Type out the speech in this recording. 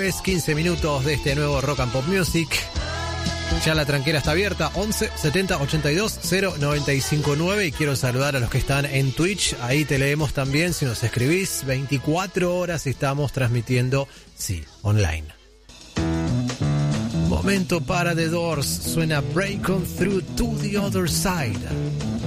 jueves, 15 minutos de este nuevo Rock and Pop Music. Ya la tranquera está abierta, 11 70 82 0959, y quiero saludar a los que están en Twitch. Ahí te leemos también si nos escribís. 24 horas estamos transmitiendo, sí, online. Momento para The Doors, suena Break On Through to the Other Side.